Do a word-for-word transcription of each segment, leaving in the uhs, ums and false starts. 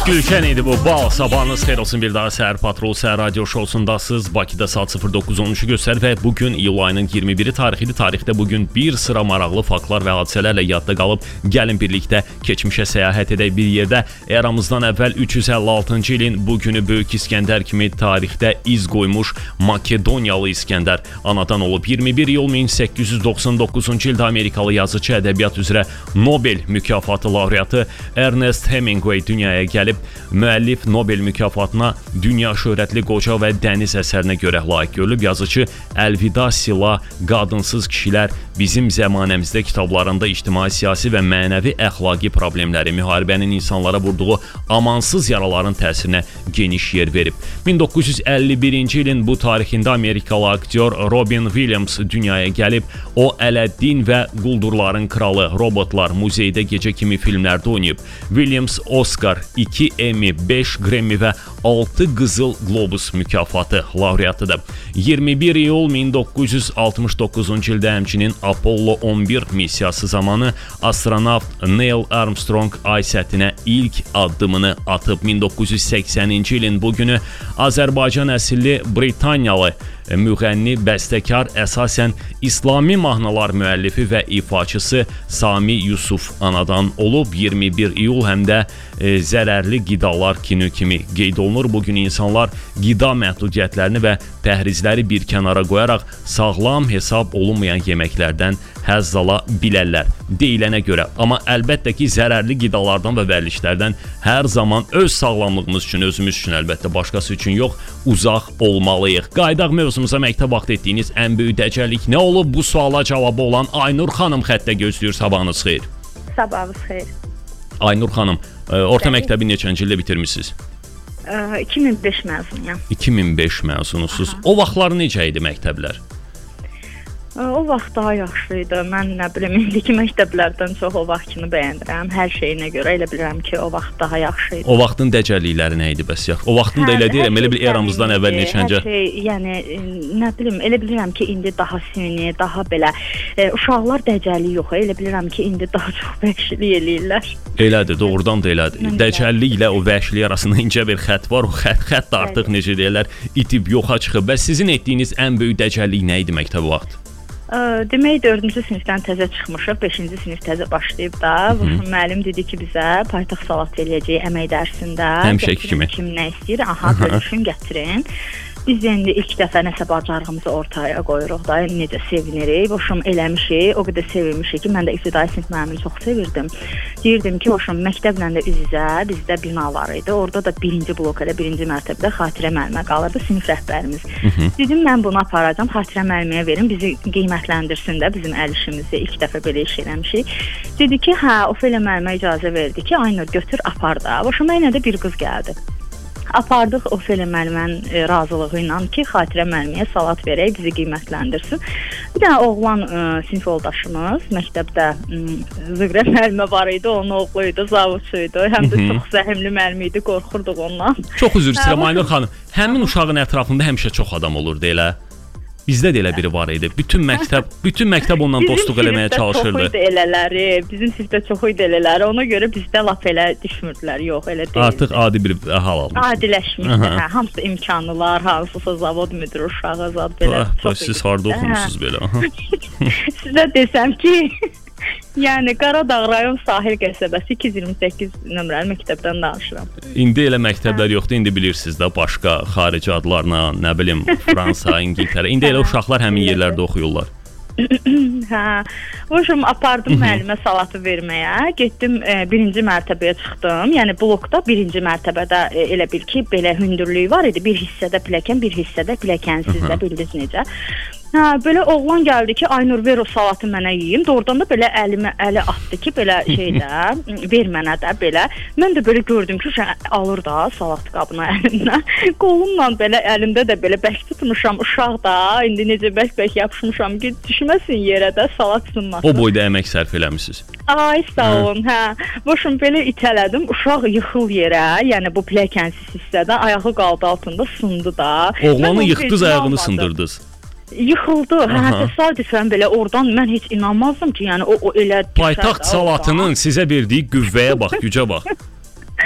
Gülşen idi bu. Bal, sabahınız xeyir olsun. Bir daha Səhər Patrol Səhər Radio Şousundasınız. Bakıda saat sıfır dokuz on üçü göstərir və bugün iyul ayının iyirmi biri tarixidir. Tarixdə bugün bir sıra maraqlı faktlar və hadisələrlə yadda qalıb. Gəlin birlikdə keçmişə səyahət edək bir yerdə. Eramızdan əvvəl üç yüz əlli altıncı ilin bugünü Böyük İskəndər kimi tarixdə iz qoymuş Makedoniyalı İskəndər anadan olub. iyirmi bir iyul min səkkiz yüz doxsan doqquzuncu ildə Amerikalı yazıcı, ədəbiyyat üzrə Nobel mükafatı laureatı Ernest Hemingway dünyaya gəlib. Müəllif Nobel mükafatına dünya şöhrətli qoca və dəniz əsərinə görə layiq görülüb. Yazıcı Əlvida Sila, Qadınsız kişilər bizim zəmanəmizdə kitablarında ictimai, siyasi və mənəvi əxlaqi problemləri, müharibənin insanlara vurduğu amansız yaraların təsirinə geniş yer verib. min doqquz yüz əlli birinci ilin bu tarixində Amerikalı aktyor Robin Williams dünyaya gəlib. O, Ələddin və Quldurların Kralı, Robotlar, Muzeydə Gecə kimi filmlərdə oynayıb. Williams Oscar, iki Emmy, beş Grammy və altı Qızıl Globus mükafatı laureatıdır. iyirmi bir iyul min doqquz yüz altmış doqquzuncu ildə həmçinin Apollo on bir missiyası zamanı astronavt Neil Armstrong ay səthinə ilk addımını atıb. min doqquz yüz səksəninci ilin bugünü Azərbaycan əsilli Britaniyalı müğənni, bəstəkar, əsasən İslami mahnılar müəllifi və ifaçısı Sami Yusuf anadan olub. iyirmi bir iyul həm də e, zərərli qidalar günü kimi qeyd olunur. Bugün insanlar qida məhdudiyyətlərini və pəhrizləri bir kənara qoyaraq sağlam hesab olunmayan yeməklərdən həzz ala bilərlər deyilənə görə. Amma əlbəttə ki, zərərli qidalardan və vərdişlərdən hər zaman öz sağlamlığımız üçün, özümüz üçün, əlbəttə başqası üçün yox, uzaq olmalıyıq. Qaydaq mövzumuza məktəb vaxt etdiyiniz ən böyük dəcəllik nə olub? Bu suala cavabı olan Aynur xanım xəttə gözləyir. Sabahınız xeyir. Sabahınız xeyir. Aynur xanım, orta məktəbi neçənci ildə bitirmisiniz? iki min beş məzunuyam. iki min beş məzunusunuz. Aha. O vaxtlar necə idi məktəblər? O vaxt daha yaxşı idi. Mən nə bilim, indiki məktəblərdən çox o vaxtını bəyənirəm. Hər şeyinə görə elə bilirəm ki, o vaxt daha yaxşı idi. O vaxtın dəcəllikləri nə idi bəs yaxşı? O vaxtın hə, da elə deyirəm, elə bir eramızdan əvvəl neçəncə? Hər şey, yəni nə bilim, elə bilirəm ki, indi daha süni, daha belə e, uşaqlar dəcəllik yox. Elə bilirəm ki, indi daha çox vəhşilik eləyirlər. Elədir, doğrudan da elədir. Dəcəllik ilə o vəhşilik arasında incə bir xətt var. O xətt, xətt da artıq necə deyirlər, itib yoxa çıxıb. Bəs sizin etdiyiniz ən böyük dəcəllik nə idi məktəb vaxt? Demək dördüncü sinifdən təzə çıxmışıq, beşinci sinif təzə başlayıb da. Bu müəllim dedi ki, bizə paytaxt salat eləyəcək əmək dərsində. Həmişəki kimi. Kim nə istəyir? Aha, bölüşün, gətirin. Biz indi ilk dəfə nəsə bacarığımızı ortaya qoyuruq da, necə sevinirik. Boşum eləmişik, o qədər sevinmişik ki, mən də ibtidai sinif müəllimini çox sevirdim. Deyirdim ki, boşum məktəblə də üz-üzə bizdə bina var idi. Orada da birinci blok elə birinci mərtəbədə xatirə müəllimə qalırdı, sinif rəhbərimiz. Hı -hı. Dedim, mən bunu aparacam, xatirə müəlliməyə verin, bizi qiymətləndirsin də bizim əl işimizi. İlk dəfə belə iş eləmişik. Dedi ki, hə, Ofelia müəllimə icazə verdi ki, Aynur götür, apar da. Boşum yenə də bir qız gəldi. Apardıq Ofelia müəllimənin e, razılığı ilə ki, xatirə müəlliməyə salat verək, bizi qiymətləndirsin. Bir dənə oğlan e, sinif yoldaşımız məktəbdə Züqrə müəllimə var idi, onun oğluydu, zavudçuydu. Həm də çox zəhmli müəllim idi, qorxurduq ondan. Çox üzr istəyirəm Aynur xanım. Həmin uşağın ətrafında həmişə çox adam olurdu elə. Bizdə də elə biri var idi. Bütün məktəb, bütün məktəb ondan dostluq eləməyə çalışırdı. Bizim sinifdə çox idi elələri, bizim sinifdə çox idi elələri. Ona görə bizdə laf elə düşmürdülər, yox, elə deyil. Artıq adi bir hal almışdı. Adiləşmişdi, hə, hamısı imkanlılar, hansısa zavod müdürü uşağı zad belə. Bax, siz harda oxumusunuz belə? Sizə desəm ki, yəni Qaradağ rayon Sahil qəsəbəsi iki yüz iyirmi səkkiz nömrəli məktəbdən danışıram. İndi elə məktəblər yoxdur, indi bilirsiniz də başqa xarici adlarla, nə bilim, Fransa, İngiltərə. İndi elə uşaqlar həmin yerlərdə oxuyurlar. Hə, boşum apardım müəllimə salatı verməyə, getdim e, birinci mərtəbəyə çıxdım. Yəni blokda birinci mərtəbədə e, elə bil ki, belə hündürlüyü var idi. Bir hissədə pilləkən, bir hissədə pilləkənsiz də, bildiniz necə. Hə, belə oğlan gəldi ki, Aynur ver o salatı mənə yeyim. Doğrudan da belə əlimə əli atdı ki, belə şeydə, ver mənə də belə. Mən də belə gördüm ki, alır da salat qabını əlimdən. Qolumla belə əlimdə də belə bək tutmuşam, uşaq da, indi necə bək-bək yapışmışam ki, düşməsin yerə də, salat sınmasın. O boyda əmək sərf eləmisiniz. Ay, sağ olun, hə. Boşum belə itələdim, uşaq yıxıl yerə, yəni bu pilləkənsiz hissədən ayağı qaldı altında, sındı da. Oğlanı yıxdınız, ayağını sındırdınız. Yıxıldı. Hə, təsadüfən belə oradan mən heç inanmazdım ki, yəni o, o elə paytaxt salatının sizə verdiyi qüvvəyə bax, gücə bax.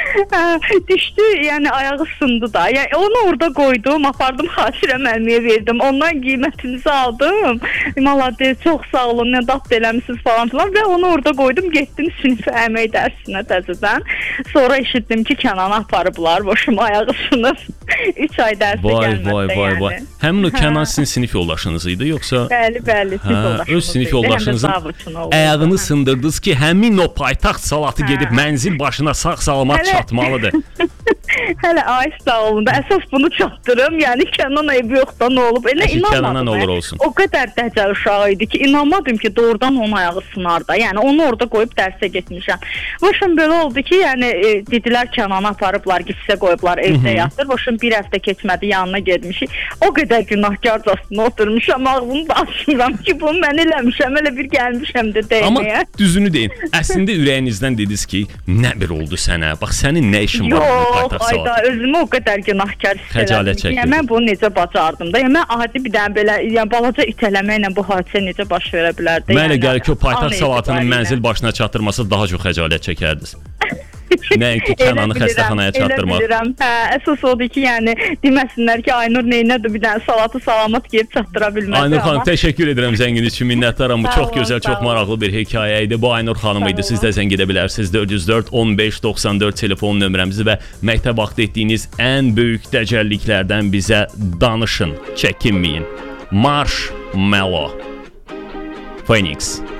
Düşdü, yəni ayağı sındı da. Yəni onu orada qoydum, apardım xatirə müəlliməyə verdim. Ondan qiymətinizi aldım. Malades, çox sağ olun, nə dad eləmisiniz falan filan və onu orada qoydum, getdim sinifə əmək dərsinə təzədən. Sonra eşitdim ki, Kənanı aparıblar, boşum ayağı sınıb. üç ay dərsə gəlmədi. Vay, vay, vay, vay. Həmin o Kənan sizin sinif yoldaşınız idi, yoxsa? Bəli, bəli, sinif yoldaşınız. Öz sinif yoldaşınızın ayağını sındırdınız ki, həmin o paytaxt salatı gedib mənzil başına sağ-salamat çatmalıdır. Hələ ay sağ olun da, əsas bunu çatdırım, yəni Kənan eybi yoxda nə olub, elə inanmadım. Olur olsun. O qədər dəcəl uşağı idi ki, inanmadım ki, doğrudan onun ayağı sınar da, yəni onu orada qoyub dərsə getmişəm. Boşum belə oldu ki, yəni e, dedilər Kənanı aparıblar, gitsə qoyublar, evdə yatır, boşum bir həftə keçmədi, yanına getmişik, o qədər günahkarcasına oturmuşam, ağzını da açmıram ki, bunu mən eləmişəm, elə bir gəlmişəm də deyməyə. Amma düzünü deyin, əslində ürəyinizdən dediniz ki, nə bir oldu sənə, bax sənin nə işin var bu paytaxt salatı? Ayda özümü o qədər günahkar hissələdim. Yəni mən bunu necə bacardım da? Yəni mən adi bir dənə belə, yəni balaca itələməklə bu hadisə necə baş verə bilərdi? Mənə yəni, gəlir ki, o paytaxt salatının mənzil başına çatdırması daha çox xəcalət çəkərdiniz. Nəinki Kənanı xəstəxanaya çatdırmaq. Elə bilirəm. Hə, əsas odur ki, yəni deməsinlər ki, Aynur neynədir bir dənə salatı salamat gəlib çatdıra bilmədi. Aynur xanım, təşəkkür edirəm zəngin üçün, minnətdaram. Bu çox gözəl, çox maraqlı bir hekayə idi. Bu Aynur xanım idi. Siz də zəng edə bilərsiniz. dörd yüz dörd on beş doxsan dörd telefon nömrəmizi və məktəb vaxtı etdiyiniz ən böyük dəcəlliklərdən bizə danışın. Çəkinməyin. Marshmallow. Phoenix.